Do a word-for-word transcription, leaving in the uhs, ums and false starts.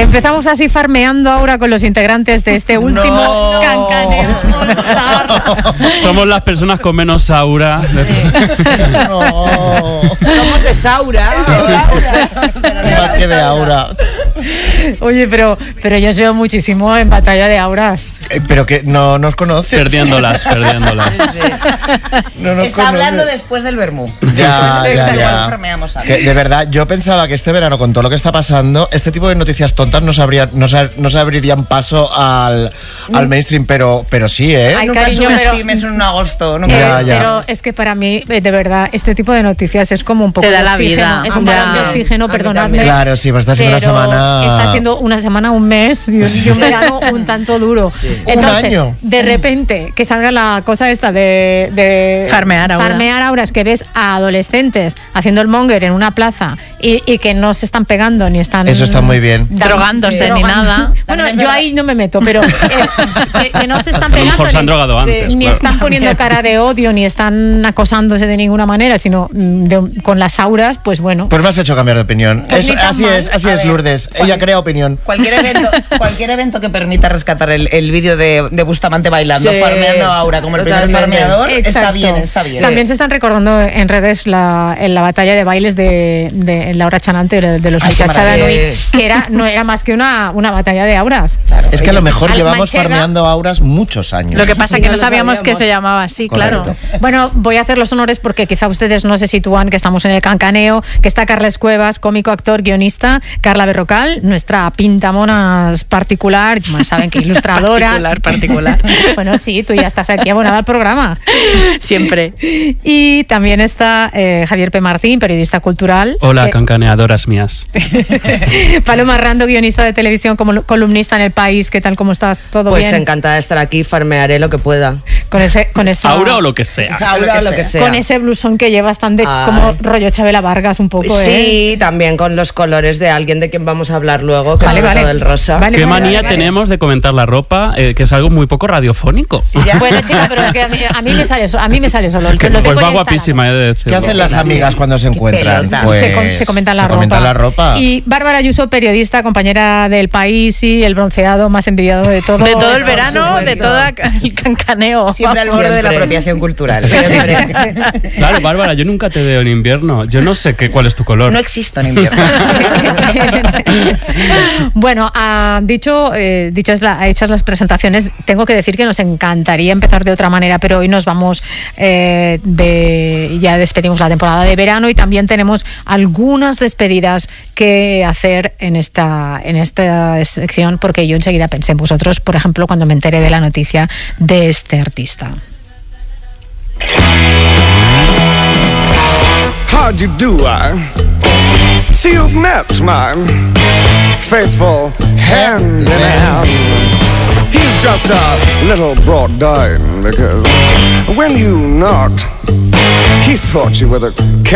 Empezamos así farmeando ahora con los integrantes de este último no. Cancaneo All-Stars. Somos las personas con menos aura. Sí. No. Somos de Saura. Más que de aura. Oye, pero, pero yo os veo muchísimo en batalla de auras. Eh, pero que no nos conoces. Perdiéndolas, perdiéndolas. Sí, sí. No nos Está conoces. Hablando después del vermú. Ya, ya, ya. Que, de verdad, yo pensaba que este verano, con todo lo que está pasando, este tipo de noticias tontas no, sabrían, no, no se abrirían paso al, al mainstream, pero, pero sí, ¿eh? Ay, nunca cariño, subestimes pero, un agosto. Nunca. Eh, ya, ya. Pero es que para mí, de verdad, este tipo de noticias es como un poco Te da de la oxígeno. vida. Es un balón de oxígeno, perdonadme. Claro, sí, pues está siendo pero una semana... Está siendo una semana, un mes y un, y un verano un tanto duro. Sí. Entonces, un año. De repente, que salga la cosa esta de... de farmear auras. Farmear auras, que ves a adolescentes haciendo el monger en una plaza y, y que no se están pegando ni están... Eso está muy bien. Drogándose sí, ni nada. Bueno, yo ahí no me meto, pero eh, que, que no se están pegando. A lo mejor se han drogado antes. Sí, ni claro. están poniendo cara de odio, ni están acosándose de ninguna manera, sino de, con las auras, pues bueno. Pues me has hecho cambiar de opinión. Pues es, así mal. es, así A es, ver, Lourdes. cual, Ella crea opinión. Cualquier evento, cualquier evento que permita rescatar el, el vídeo de, de Bustamante bailando, sí, farmeando a Aura como el primer farmeador, exacto. Está bien, está bien. También se están recordando en redes la, en la batalla de bailes de, de Laura Chanante, de, de los muchachos de Nui, que era, no era más que una, una batalla de auras. Claro, es que a lo mejor Al llevamos Manchega, farmeando auras muchos años. Lo que pasa es sí, que no no sabíamos, sabíamos que se llamaba así, Correcto. claro. Bueno, voy a hacer los honores porque quizá ustedes no se sitúan que estamos en el Cancaneo, que está Carles Cuevas, cómico, actor, guionista, Carla Berrocal, nuestra pintamonas particular, bueno, saben que ilustradora. particular, particular. Bueno, sí, tú ya estás aquí abonada al programa. Siempre. Y también está eh, Javier P. Martín, periodista cultural. Hola, eh, cancaneadoras mías. Paloma Rando, guionista de televisión, como columnista en El País. ¿Qué tal? ¿Cómo estás? ¿Todo pues bien? Pues encantada de estar aquí, farmearé lo que pueda. Con ese, con esa, Aura o lo que sea. Aura o lo que sea. Con ese blusón que llevas tan de Ay. como rollo Chabela Vargas un poco, Sí, ¿eh? también con los colores de alguien de quien vamos a hablar luego, que Vale, sobre vale. todo el rosa. Vale, ¿Qué vale, manía vale, vale. tenemos de comentar la ropa, eh, que es algo muy poco radiofónico? Ya. Bueno, chica, pero es que a mí, a mí me sale so, a mí me sale solo. Que, Lo tengo pues va ya guapísima, he de decirlo. ¿Qué hacen las amigas cuando se encuentran? pelota. Pues, se, com- se comentan la se ropa. comentan la ropa. Y Bárbara Ayuso, periodista, compañera del País y el bronceado más envidiado de todo. De todo el Por verano, de supuesto. todo el cancaneo. Siempre al borde de la Siempre. apropiación cultural. Siempre. Claro, Bárbara, yo nunca te veo en invierno. Yo no sé qué, cuál es tu color. No existo en invierno. Bueno, ah, dicho, eh, dichas, la, hechas las presentaciones, tengo que decir que nos encantaría empezar de otra manera, pero hoy nos vamos eh, de, ya despedimos la temporada de verano y también tenemos algunas despedidas que hacer en esta, en esta sección, porque yo enseguida pensé en vosotros, por ejemplo, cuando me enteré de la noticia de este artista. How'd you do, I see you've met my faithful hand in hand. He's just a little brought down because when you knocked, he thought you were the